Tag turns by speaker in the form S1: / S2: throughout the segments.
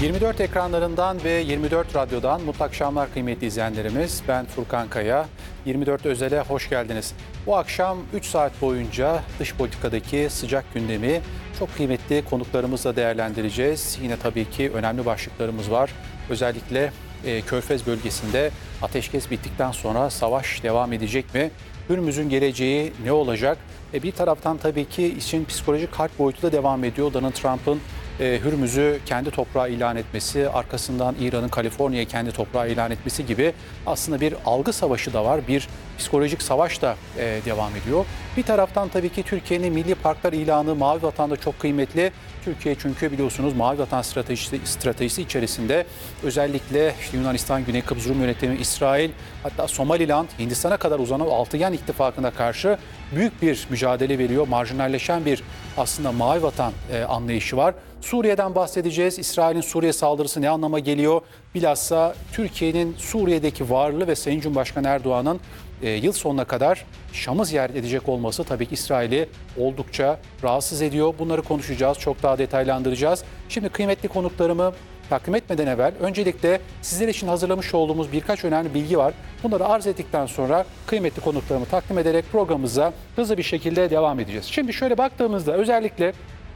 S1: 24 ekranlarından ve 24 radyodan mutlu akşamlar kıymetli izleyenlerimiz. Ben Furkan Kaya. 24 Özel'e hoş geldiniz. Bu akşam 3 saat boyunca dış politikadaki sıcak gündemi çok kıymetli konuklarımızla değerlendireceğiz. Yine tabii ki önemli başlıklarımız var. Özellikle Körfez bölgesinde ateşkes bittikten sonra savaş devam edecek mi? Hürmüz'ün geleceği ne olacak? Bir taraftan tabii ki işin psikolojik harp boyutu da devam ediyor. Donald Trump'ın Hürmüz'ü kendi toprağı ilan etmesi, arkasından İran'ın Kaliforniya'yı kendi toprağı ilan etmesi gibi aslında bir algı savaşı da var. Bir psikolojik savaş da devam ediyor. Bir taraftan tabii ki Türkiye'nin milli parklar ilanı Mavi Vatan'da çok kıymetli. Türkiye çünkü biliyorsunuz Mavi Vatan stratejisi içerisinde özellikle işte Yunanistan, Güney Kıbrıs Rum Yönetimi, İsrail, hatta Somaliland, Hindistan'a kadar uzanan Altıgen İttifakı'na karşı büyük bir mücadele veriyor. Marjinalleşen bir aslında Mavi Vatan anlayışı var. Suriye'den bahsedeceğiz. İsrail'in Suriye saldırısı ne anlama geliyor? Bilhassa Türkiye'nin Suriye'deki varlığı ve Sayın Cumhurbaşkanı Erdoğan'ın yıl sonuna kadar Şam'ı ziyaret edecek olması tabii ki İsrail'i oldukça rahatsız ediyor. Bunları konuşacağız, çok daha detaylandıracağız. Şimdi kıymetli konuklarımı takdim etmeden evvel öncelikle sizler için hazırlamış olduğumuz birkaç önemli bilgi var. Bunları arz ettikten sonra kıymetli konuklarımı takdim ederek programımıza hızlı bir şekilde devam edeceğiz. Şimdi şöyle baktığımızda özellikle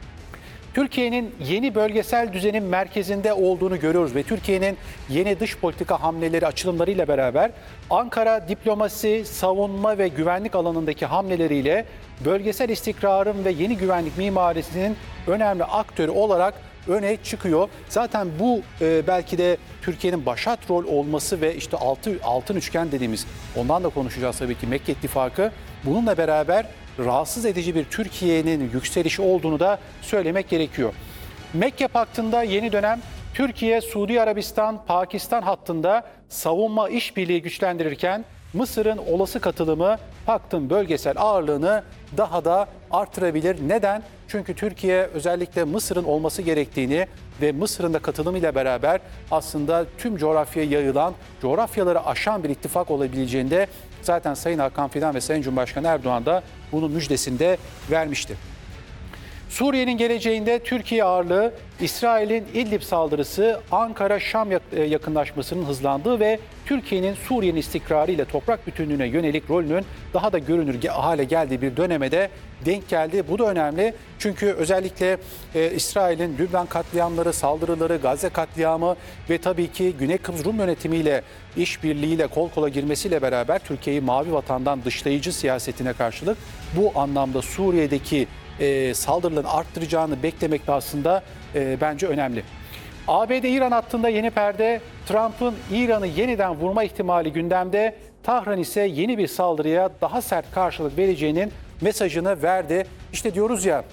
S1: Türkiye'nin yeni bölgesel düzenin merkezinde olduğunu görüyoruz ve Türkiye'nin yeni dış politika hamleleri, açılımlarıyla beraber Ankara diplomasi, savunma ve güvenlik alanındaki hamleleriyle bölgesel istikrarın ve yeni güvenlik mimarisinin önemli aktörü olarak öne çıkıyor. Zaten bu belki de Türkiye'nin başat rol olması ve işte altın üçgen dediğimiz, ondan da konuşacağız tabii ki, Mekke İttifakı, bununla beraber rahatsız edici bir Türkiye'nin yükselişi olduğunu da söylemek gerekiyor. Mekke Paktı'nda yeni dönem Türkiye, Suudi Arabistan, Pakistan hattında savunma işbirliği güçlendirirken Mısır'ın olası katılımı paktın bölgesel ağırlığını daha da artırabilir. Neden? Çünkü Türkiye özellikle Mısır'ın olması gerektiğini ve Mısır'ın da katılımıyla beraber aslında tüm coğrafyaya yayılan, coğrafyaları aşan bir ittifak olabileceğini de zaten Sayın Hakan Fidan ve Sayın Cumhurbaşkanı Erdoğan da bunun müjdesini de vermişti. Suriye'nin geleceğinde Türkiye ağırlığı, İsrail'in İdlib saldırısı, Ankara-Şam yakınlaşmasının hızlandığı ve Türkiye'nin Suriye'nin istikrarı ile toprak bütünlüğüne yönelik rolünün daha da görünür hale geldiği bir döneme de denk geldi. Bu da önemli çünkü özellikle İsrail'in Lübnan katliamları, saldırıları, Gazze katliamı ve tabii ki Güney Kıbrıs Rum yönetimiyle işbirliğiyle kol kola girmesiyle beraber Türkiye'yi Mavi Vatan'dan dışlayıcı siyasetine karşılık bu anlamda Suriye'deki saldırılarını arttıracağını beklemek de aslında bence önemli. ABD-İran hattında yeni perde, Trump'ın İran'ı yeniden vurma ihtimali gündemde, Tahran ise yeni bir saldırıya daha sert karşılık vereceğinin mesajını verdi. İşte diyoruz ya,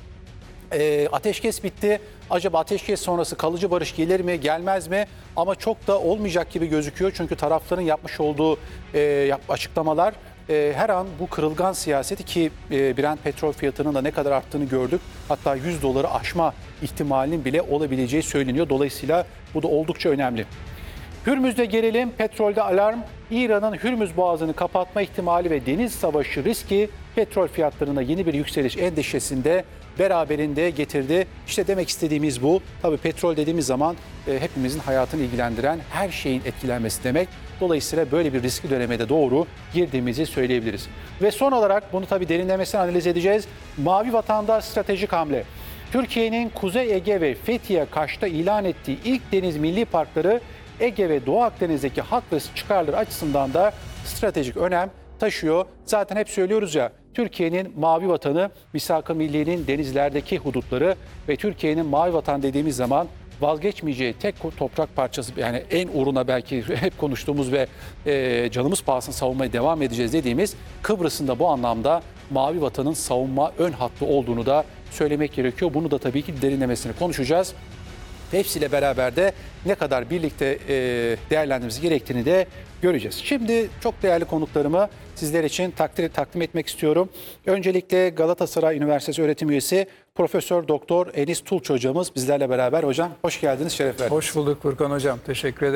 S1: ateşkes bitti. Acaba ateşkes sonrası kalıcı barış gelir mi, gelmez mi? Ama çok da olmayacak gibi gözüküyor. Çünkü tarafların yapmış olduğu açıklamalar her an bu kırılgan siyaseti, ki Brent petrol fiyatının da ne kadar arttığını gördük. Hatta $100'ı aşma ihtimalinin bile olabileceği söyleniyor. Dolayısıyla bu da oldukça önemli. Hürmüz'de gerilim, petrolde alarm, İran'ın Hürmüz Boğazı'nı kapatma ihtimali ve deniz savaşı riski petrol fiyatlarına yeni bir yükseliş endişesinde beraberinde getirdi. İşte demek istediğimiz bu. Tabii petrol dediğimiz zaman hepimizin hayatını ilgilendiren her şeyin etkilenmesi demek. Dolayısıyla böyle bir riskli döneme de doğru girdiğimizi söyleyebiliriz. Ve son olarak bunu tabii derinlemesine analiz edeceğiz. Mavi Vatan'da stratejik hamle. Türkiye'nin Kuzey Ege ve Fethiye Kaş'ta ilan ettiği ilk deniz milli parkları Ege ve Doğu Akdeniz'deki hak ve çıkarları açısından da stratejik önem taşıyor. Zaten hep söylüyoruz ya, Türkiye'nin Mavi Vatanı, Misak-ı Milliye'nin denizlerdeki hudutları ve Türkiye'nin Mavi Vatan dediğimiz zaman vazgeçmeyeceği tek toprak parçası, yani en uğruna belki hep konuştuğumuz ve canımız pahasına savunmaya devam edeceğiz dediğimiz Kıbrıs'ın da bu anlamda Mavi Vatan'ın savunma ön hattı olduğunu da söylemek gerekiyor. Bunu da tabii ki derinlemesine konuşacağız. Hepsiyle beraber de ne kadar birlikte değerlendirmemiz gerektiğini de göreceğiz. Şimdi çok değerli konuklarımı sizler için takdim etmek istiyorum. Öncelikle Galatasaray Üniversitesi öğretim üyesi Profesör Doktor Enis Tulç hocamız bizlerle beraber. Hocam hoş geldiniz, şeref verdiniz.
S2: Hoş bulduk Furkan hocam, teşekkür ederim.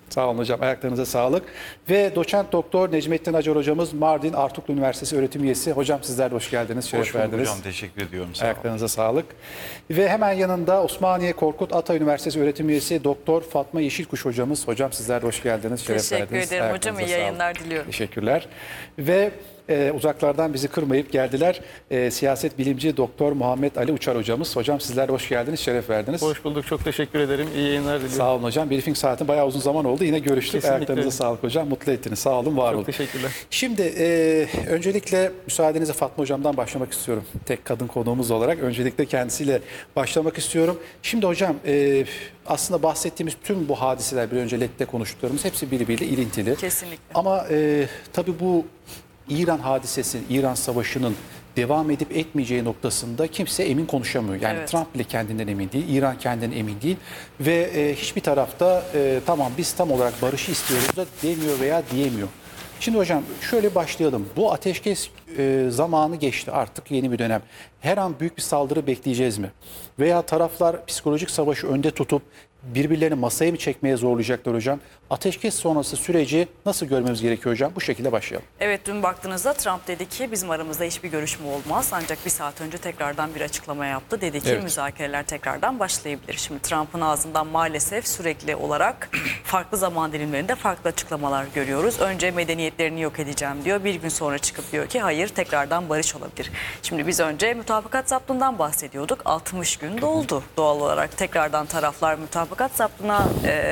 S1: Sağ olun hocam, ayaklarınıza sağlık. Ve doçent doktor Necmettin Acar hocamız Mardin Artuklu Üniversitesi öğretim üyesi. Hocam sizler de hoş geldiniz, şeref verdiniz.
S2: Hocam, teşekkür ediyorum. Sağ
S1: ayaklarınıza sağlık. Ve hemen yanında Osmaniye Korkut Ata Üniversitesi öğretim üyesi Doktor Fatma Yeşilkuş hocamız. Hocam sizler de hoş geldiniz, şeref verdiniz.
S3: Teşekkür ederim hocam, iyi yayınlar diliyorum.
S1: Teşekkürler. Ve uzaklardan bizi kırmayıp geldiler. Siyaset bilimci Doktor Muhammed Ali Uçar hocamız. Hocam sizler de hoş geldiniz, şeref verdiniz.
S4: Hoş bulduk, çok teşekkür ederim. İyi yayınlar diliyorum.
S1: Sağ olun hocam. Briefing saati bayağı uzun zaman oldu. Yine görüştük.
S4: Kesinlikle.
S1: Ayaklarınıza sağlık hocam. Mutlu ettiniz. Sağ olun, var olun.
S4: Çok teşekkürler.
S1: Şimdi öncelikle müsaadenizle Fatma hocamdan başlamak istiyorum. Tek kadın konuğumuz olarak. Öncelikle kendisiyle başlamak istiyorum. Şimdi hocam aslında bahsettiğimiz tüm bu hadiseler, bir önce LED'de konuştuklarımız hepsi birbiriyle ilintili.
S3: Kesinlikle.
S1: Ama tabii bu İran hadisesi, İran savaşının devam edip etmeyeceği noktasında kimse emin konuşamıyor. Yani
S3: Evet.
S1: Trump bile kendinden emin değil, İran kendinden emin değil ve hiçbir tarafta tamam biz tam olarak barışı istiyoruz da demiyor veya diyemiyor. Şimdi hocam şöyle başlayalım. Bu ateşkes zamanı geçti, artık yeni bir dönem. Her an büyük bir saldırı bekleyeceğiz mi? Veya taraflar psikolojik savaşı önde tutup birbirlerini masaya mı çekmeye zorlayacaklar hocam? Ateşkes sonrası süreci nasıl görmemiz gerekiyor hocam? Bu şekilde başlayalım.
S3: Evet, dün baktığınızda Trump dedi ki bizim aramızda hiçbir görüşme olmaz. Ancak bir saat önce tekrardan bir açıklama yaptı. Dedi ki
S1: Evet.
S3: müzakereler tekrardan başlayabilir. Şimdi Trump'ın ağzından maalesef sürekli olarak farklı zaman dilimlerinde farklı açıklamalar görüyoruz. Önce medeniyetlerini yok edeceğim diyor. Bir gün sonra çıkıp diyor ki hayır, tekrardan barış olabilir. Şimdi biz önce mütabakat zaptından bahsediyorduk. 60 gün doldu doğal olarak. Tekrardan taraflar mütabakat zaptına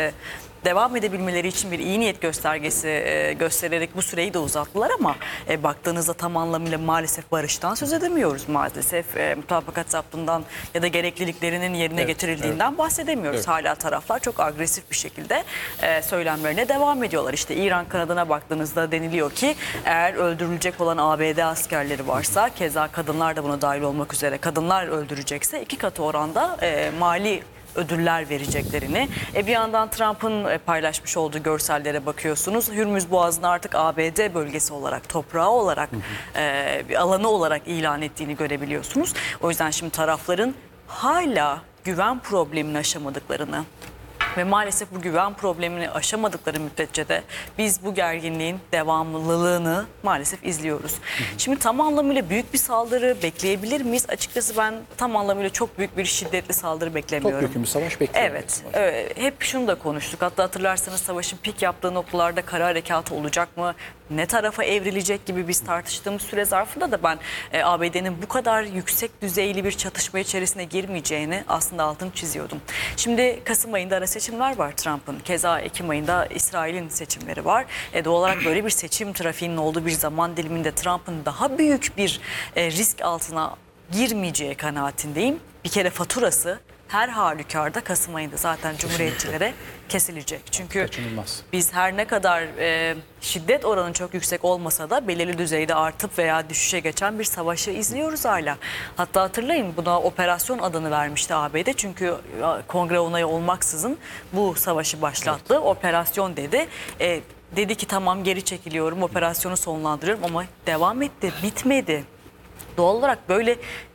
S3: devam edebilmeleri için bir iyi niyet göstergesi göstererek bu süreyi de uzattılar ama baktığınızda tam anlamıyla maalesef barıştan söz edemiyoruz. Maalesef mutabakat zaptından ya da gerekliliklerinin yerine getirildiğinden bahsedemiyoruz.
S1: Evet.
S3: Hala taraflar çok agresif bir şekilde söylemlerine devam ediyorlar. İşte İran kanadına baktığınızda deniliyor ki eğer öldürülecek olan ABD askerleri varsa, keza kadınlar da buna dahil olmak üzere, kadınlar öldürecekse 2 katı oranda mali ödüller vereceklerini. Bir yandan Trump'ın paylaşmış olduğu görsellere bakıyorsunuz. Hürmüz Boğazı'nı artık ABD bölgesi olarak, toprağı olarak, bir alanı olarak ilan ettiğini görebiliyorsunuz. O yüzden şimdi tarafların hala güven problemini aşamadıklarını ve maalesef bu güven problemini aşamadıkları müddetçe de biz bu gerginliğin devamlılığını maalesef izliyoruz. Şimdi tam anlamıyla büyük bir saldırı bekleyebilir miyiz? Açıkçası ben tam anlamıyla çok büyük bir şiddetli saldırı beklemiyorum.
S1: Topyekun bir savaş bekliyoruz.
S3: Evet, hep şunu da konuştuk. Hatta hatırlarsanız savaşın pik yaptığı noktalarda kara harekatı olacak mı? Ne tarafa evrilecek gibi biz tartıştığımız süre zarfında da ben ABD'nin bu kadar yüksek düzeyli bir çatışma içerisine girmeyeceğini aslında altını çiziyordum. Şimdi Kasım ayında ara seçimler var Trump'ın. Keza Ekim ayında İsrail'in seçimleri var. Doğal olarak böyle bir seçim trafiğinin olduğu bir zaman diliminde Trump'ın daha büyük bir risk altına girmeyeceği kanaatindeyim. Bir kere faturası her halükarda Kasım ayında zaten Cumhuriyetçilere kesilecek. Çünkü
S1: Kaçınılmaz.
S3: biz her ne kadar şiddet oranı çok yüksek olmasa da belirli düzeyde artıp veya düşüşe geçen bir savaşı izliyoruz hala. Hatta hatırlayın, buna operasyon adını vermişti ABD. Çünkü kongre onayı olmaksızın bu savaşı başlattı. Evet. Operasyon dedi. Dedi ki tamam, geri çekiliyorum, operasyonu sonlandırıyorum ama devam etti, bitmedi. Doğal olarak böyle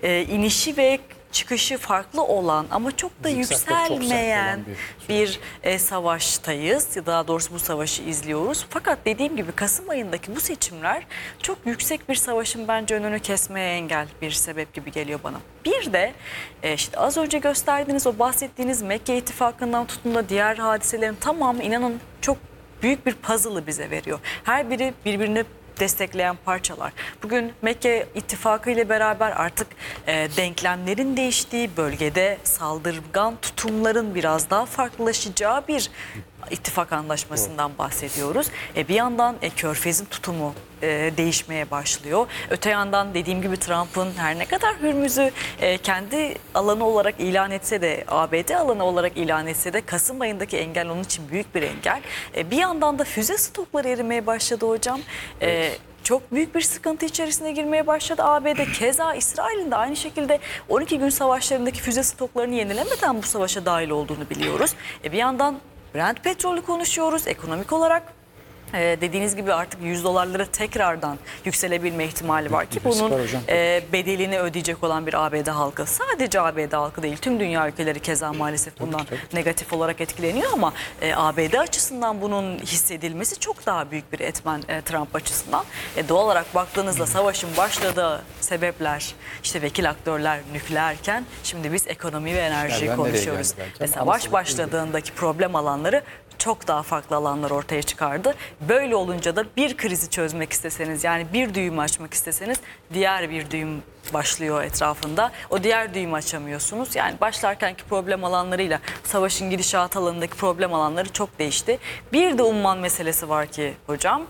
S3: inişi ve çıkışı farklı olan ama çok da yükselmeyen bir savaştayız. Daha doğrusu bu savaşı izliyoruz. Fakat dediğim gibi Kasım ayındaki bu seçimler çok yüksek bir savaşın bence önünü kesmeye engel bir sebep gibi geliyor bana. Bir de işte az önce gösterdiğiniz, o bahsettiğiniz Mekke İttifakı'ndan tutun da diğer hadiselerin tamamı inanın çok büyük bir puzzle'ı bize veriyor. Her biri birbirini destekleyen parçalar. Bugün Mekke İttifakı ile beraber artık denklemlerin değiştiği, bölgede saldırgan tutumların biraz daha farklılaşacağı bir ittifak anlaşmasından bahsediyoruz. Bir yandan Körfez'in tutumu değişmeye başlıyor. Öte yandan dediğim gibi Trump'ın her ne kadar Hürmüz'ü kendi alanı olarak ilan etse de, ABD alanı olarak ilan etse de Kasım ayındaki engel onun için büyük bir engel. Bir yandan da füze stokları erimeye başladı hocam. Çok büyük bir sıkıntı içerisine girmeye başladı ABD. Keza İsrail'in de aynı şekilde 12 gün savaşlarındaki füze stoklarını yenilemeden bu savaşa dahil olduğunu biliyoruz. Bir yandan Brent petrolü konuşuyoruz. Ekonomik olarak Dediğiniz gibi artık $100'lara tekrardan yükselebilme ihtimali var ki
S1: Bir risk
S3: bunun
S1: var hocam.
S3: bedelini ödeyecek olan bir ABD halkı. Sadece ABD halkı değil, tüm dünya ülkeleri keza maalesef bundan negatif olarak etkileniyor ama ABD açısından bunun hissedilmesi çok daha büyük bir etmen Trump açısından. Doğal olarak baktığınızda savaşın başladığı sebepler, işte vekil aktörler nükleerken şimdi biz ekonomi ve enerjiyi
S1: Nereden nereye
S3: konuşuyoruz.
S1: geldi belki
S3: Ve
S1: ama
S3: savaş
S1: sebep
S3: başladığındaki problem alanları çok daha farklı alanlar ortaya çıkardı. Böyle olunca da bir krizi çözmek isteseniz, yani bir düğüm açmak isteseniz diğer bir düğüm başlıyor etrafında. O diğer düğümü açamıyorsunuz. Yani başlarkenki problem alanlarıyla savaşın gidişat alanındaki problem alanları çok değişti. Bir de umman meselesi var ki hocam.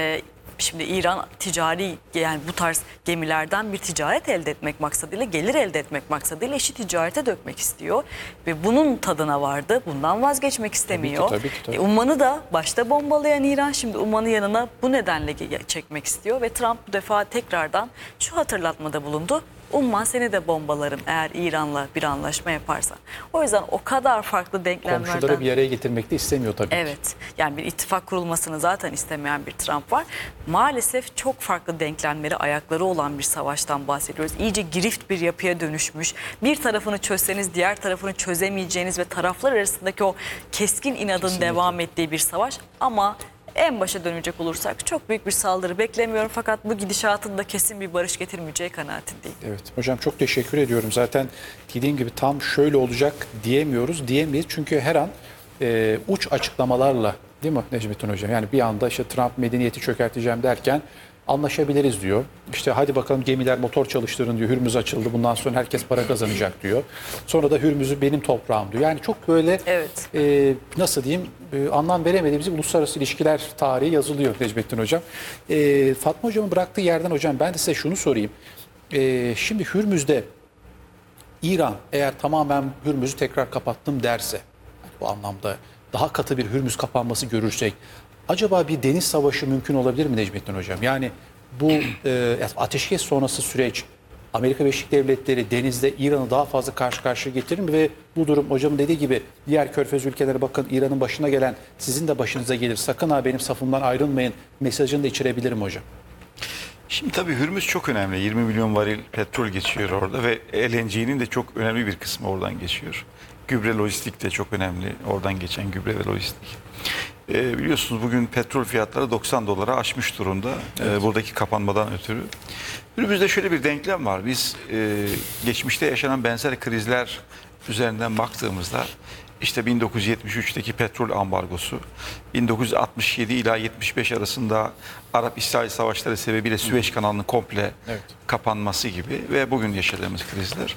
S3: Şimdi İran ticari, yani bu tarz gemilerden bir ticaret elde etmek maksadıyla, gelir elde etmek maksadıyla işi ticarete dökmek istiyor. Ve bunun tadına vardı. Bundan vazgeçmek istemiyor.
S1: Tabii ki.
S3: Umman'ı da başta bombalayan İran şimdi Umman'ı yanına bu nedenle çekmek istiyor. Ve Trump bu defa tekrardan şu hatırlatmada bulundu. Umman seni de bombalarım eğer İran'la bir anlaşma yaparsan. O yüzden o kadar farklı denklemlerden...
S1: Komşuları bir araya getirmek de istemiyor tabii.
S3: Evet, yani bir ittifak kurulmasını zaten istemeyen bir Trump var. Maalesef çok farklı denklemleri, ayakları olan bir savaştan bahsediyoruz. İyice girift bir yapıya dönüşmüş. Bir tarafını çözseniz diğer tarafını çözemeyeceğiniz ve taraflar arasındaki o keskin inadın devam ettiği bir savaş. Ama en başa dönecek olursak çok büyük bir saldırı beklemiyorum. Fakat bu gidişatın da kesin bir barış getirmeyeceği kanaatindeyim.
S1: Evet hocam, çok teşekkür ediyorum. Zaten dediğim gibi tam şöyle olacak diyemeyiz. Çünkü her an uç açıklamalarla, değil mi Necmettin hocam? Yani bir anda işte Trump medeniyeti çökerteceğim derken anlaşabiliriz diyor. İşte hadi bakalım gemiler motor çalıştırın diyor. Hürmüz açıldı. Bundan sonra herkes para kazanacak diyor. Sonra da Hürmüz'ü benim toprağım diyor. Yani çok böyle
S3: Evet.
S1: nasıl diyeyim, anlam veremediğimiz uluslararası ilişkiler tarihi yazılıyor Necmettin hocam. Fatma hocamın bıraktığı yerden hocam ben de size şunu sorayım. Şimdi Hürmüz'de İran eğer tamamen Hürmüz'ü tekrar kapattım derse, bu anlamda daha katı bir Hürmüz kapanması görürsek, acaba bir deniz savaşı mümkün olabilir mi Necmettin hocam? Yani bu ateşkes sonrası süreç Amerika Birleşik Devletleri denizde İran'ı daha fazla karşı karşıya getirir mi ve bu durum hocamın dediği gibi diğer körfez ülkeleri bakın İran'ın başına gelen sizin de başınıza gelir, sakın ha benim safımdan ayrılmayın mesajını da içerebilir mi hocam?
S2: Şimdi tabii Hürmüz çok önemli. 20 milyon varil petrol geçiyor orada ve LNG'nin de çok önemli bir kısmı oradan geçiyor. Gübre lojistik de çok önemli. Oradan geçen gübre ve lojistik. Biliyorsunuz bugün petrol fiyatları $90 aşmış durumda. Evet. Buradaki kapanmadan ötürü. Hürmüz'de şöyle bir denklem var. Biz geçmişte yaşanan benzer krizler üzerinden baktığımızda işte 1973'teki petrol ambargosu, 1967 ila 75 arasında Arap-İsrail savaşları sebebiyle Süveyş kanalının komple kapanması gibi ve bugün yaşadığımız krizler.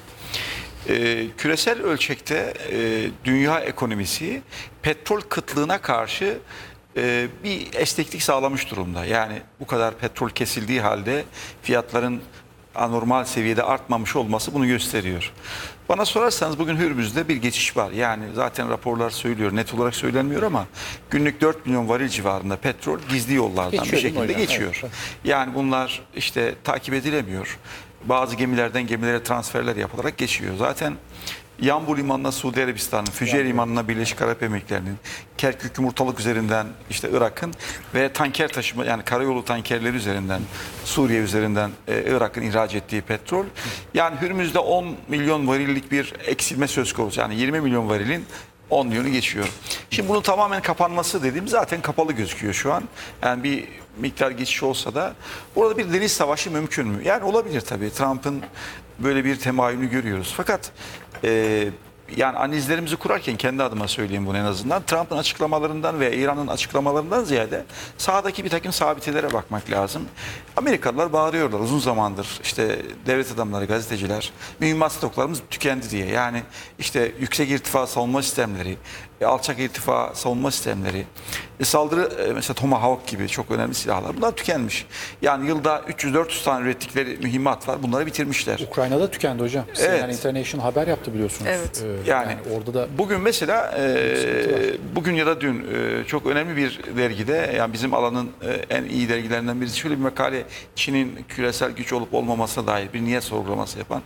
S2: Küresel ölçekte dünya ekonomisi petrol kıtlığına karşı bir esneklik sağlamış durumda. Yani bu kadar petrol kesildiği halde fiyatların anormal seviyede artmamış olması bunu gösteriyor. Bana sorarsanız bugün Hürmüz'de bir geçiş var. Yani zaten raporlar söylüyor, net olarak söylenmiyor ama günlük 4 milyon varil civarında petrol gizli yollardan
S1: Geçiyor,
S2: bir şekilde geçiyor.
S1: Evet.
S2: Yani bunlar işte takip edilemiyor. Bazı gemilerden gemilere transferler yapılarak geçiyor. Zaten Yanbu Limanı'na Suudi Arabistan'ın, Füceyre Limanı'na Birleşik Arap Emirlikleri'nin, Kerkük Yumurtalık üzerinden işte Irak'ın ve tanker taşıma yani karayolu tankerleri üzerinden Suriye üzerinden Irak'ın ihraç ettiği petrol. Yani Hürmüz'de 10 milyon varillik bir eksilme söz konusu. Yani 20 milyon varilin 10 milyonu geçiyor. Şimdi bunun tamamen kapanması dediğim zaten kapalı gözüküyor şu an. Yani bir miktar geçiş olsa da orada bir deniz savaşı mümkün mü? Yani olabilir tabii. Trump'ın böyle bir temayülünü görüyoruz. Fakat yani analizlerimizi kurarken kendi adıma söyleyeyim bunu en azından. Trump'ın açıklamalarından ve İran'ın açıklamalarından ziyade sahadaki bir takım sabitelere bakmak lazım. Amerikalılar bağırıyorlar uzun zamandır işte devlet adamları, gazeteciler, mühimmat stoklarımız tükendi diye. Yani işte yüksek irtifa savunma sistemleri, alçak irtifa savunma sistemleri, saldırı mesela Tomahawk gibi çok önemli silahlar bunlar tükenmiş. Yani yılda 300-400 tane ürettikleri mühimmat var. Bunları bitirmişler.
S1: Ukrayna'da tükendi hocam.
S2: Evet.
S1: CNN International haber yaptı biliyorsunuz.
S3: Evet.
S2: Yani
S1: orada da
S2: bugün mesela bugün ya da dün çok önemli bir dergide yani bizim alanın en iyi dergilerinden birisi şöyle bir makale Çin'in küresel güç olup olmamasına dair bir niyet sorgulaması yapan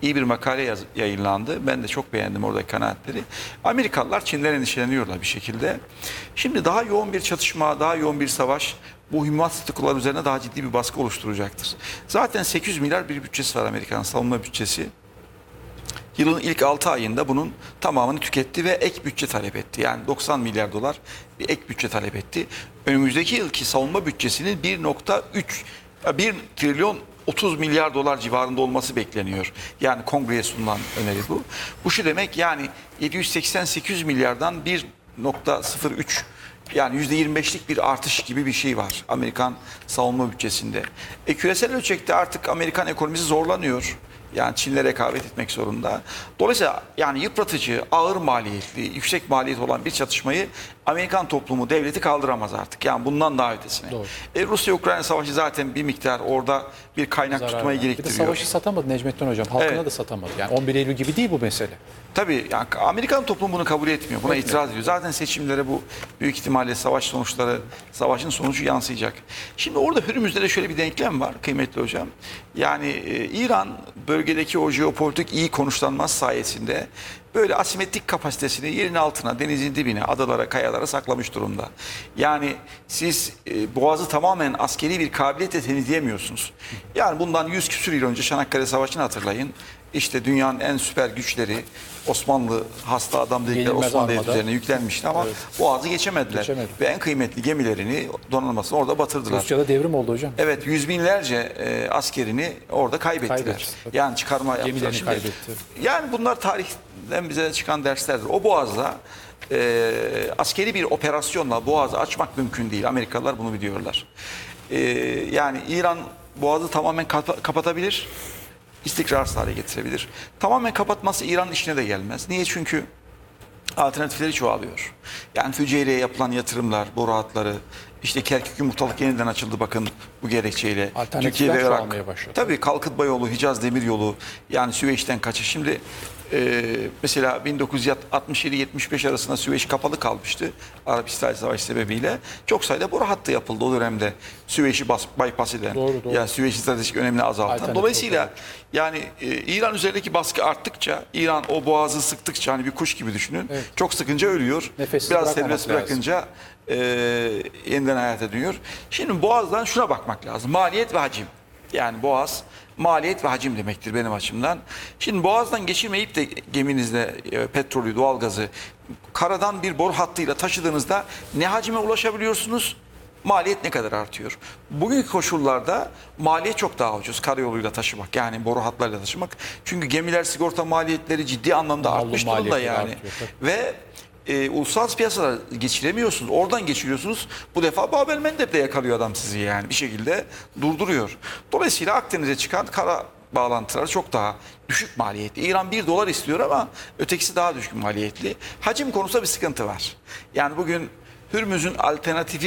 S2: iyi bir makale yayınlandı. Ben de çok beğendim oradaki kanaatleri. Amerikalılar Çin'den endişeleniyorlar bir şekilde. Şimdi daha yoğun bir çatışma, daha yoğun bir savaş bu mühimmat statükolar üzerine daha ciddi bir baskı oluşturacaktır. Zaten 800 milyar bir bütçesi var Amerika'nın savunma bütçesi. Yılın ilk 6 ayında bunun tamamını tüketti ve ek bütçe talep etti. Yani 90 milyar dolar bir ek bütçe talep etti. Önümüzdeki yılki savunma bütçesinin 1 trilyon 30 milyar dolar civarında olması bekleniyor. Yani kongreye sunulan öneri bu. Bu şu demek, yani 780-800 milyardan 1,03, yani %25'lik bir artış gibi bir şey var Amerikan savunma bütçesinde. Küresel ölçekte artık Amerikan ekonomisi zorlanıyor. Yani Çin'le rekabet etmek zorunda. Dolayısıyla yani yıpratıcı, ağır maliyetli, yüksek maliyet olan bir çatışmayı Amerikan toplumu, devleti kaldıramaz artık. Yani bundan daha ötesine. Rusya-Ukrayna savaşı zaten bir miktar orada bir kaynak
S1: Zarar
S2: tutmayı
S1: verdi. Bir de
S2: gerektiriyor.
S1: savaşı satamadı Necmettin Hocam. Halkına
S2: Evet.
S1: da satamadı. Yani 11 Eylül gibi değil bu mesele.
S2: Tabii yani Amerikan toplumu bunu kabul etmiyor. Buna itiraz ediyor. Zaten seçimlere bu büyük ihtimalle savaşın sonucu yansıyacak. Şimdi orada Hürmüz'de de şöyle bir denklem var kıymetli hocam. Yani İran bölgedeki o jeopolitik iyi konuşlanması sayesinde böyle asimetrik kapasitesini yerin altına, denizin dibine, adalara, kayalara saklamış durumda. Yani siz Boğaz'ı tamamen askeri bir kabiliyetle temizleyemiyorsunuz. Yani bundan 100 küsur yıl önce Çanakkale Savaşı'nı hatırlayın. İşte dünyanın en süper güçleri Osmanlı hasta adam dedikleri
S1: Yenilmez
S2: Osmanlı devleti
S1: armada.
S2: üzerine yüklenmişti ama
S1: Evet.
S2: Boğaz'ı geçemediler. Ve en kıymetli gemilerini, donanmasını orada batırdılar.
S1: Rusya'da devrim oldu hocam.
S2: Evet, yüz binlerce askerini orada kaybettiler.
S1: Kaybetti.
S2: Yani çıkarma yaptılar.
S1: Gemilerini
S2: Şimdi,
S1: kaybetti.
S2: yani bunlar tarihten bize çıkan derslerdir. O Boğaz'da askeri bir operasyonla Boğaz'ı açmak mümkün değil. Amerikalılar bunu biliyorlar. Yani İran Boğaz'ı tamamen kapatabilir, istikrarsız hale getirebilir. Tamamen kapatması İran'ın işine de gelmez. Niye? Çünkü alternatifleri çoğalıyor. Yani Füceyre'ye yapılan yatırımlar, boru hatları, işte Kerkük Yumurtalık yeniden açıldı bakın bu gerekçeyle.
S1: Alternatifler çoğalmaya başladı.
S2: Tabii Kalkıtma yolu, Hicaz Demiryolu, yani Süveyş'ten kaçış. Şimdi mesela 1967-75 arasında Süveyş kapalı kalmıştı Arap-İsrail Savaşı sebebiyle. Çok sayıda boru hattı yapıldı o dönemde. Süveyş'i bypass eden,
S1: Doğru.
S2: yani Süveyş'in stratejik önemini azaltan.
S1: Alternatif
S2: Dolayısıyla
S1: olarak.
S2: yani İran üzerindeki baskı arttıkça, İran o boğazı sıktıkça, hani bir kuş gibi düşünün.
S1: Evet.
S2: Çok sıkınca ölüyor.
S1: Nefessiz
S2: Biraz
S1: bırakmamak
S2: serbest
S1: lazım.
S2: bırakınca yeniden hayata dönüyor. Şimdi boğazdan şuna bakmak lazım. Maliyet ve hacim. Yani boğaz maliyet ve hacim demektir benim açımdan. Şimdi boğazdan geçirmeyip de geminizde petrolü, doğalgazı karadan bir boru hattıyla taşıdığınızda ne hacime ulaşabiliyorsunuz? Maliyet ne kadar artıyor? Bugünkü koşullarda maliyet çok daha ucuz karayoluyla taşımak, yani boru hatlarıyla taşımak. Çünkü gemiler sigorta maliyetleri ciddi anlamda
S1: Malum
S2: artmış durumda
S1: maliyetleri
S2: yani.
S1: artıyor, tabii.
S2: Ve uluslararası piyasalara geçiremiyorsunuz. Oradan geçiriyorsunuz. Bu defa Bab-el Mendeb'de yakalıyor adam sizi, yani bir şekilde durduruyor. Dolayısıyla Akdeniz'e çıkan kara bağlantıları çok daha düşük maliyetli. İran $1 istiyor ama ötekisi daha düşük maliyetli. Hacim konusunda bir sıkıntı var. Yani bugün Hürmüz'ün alternatifi